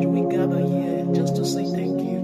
do we gather here just to say thank you?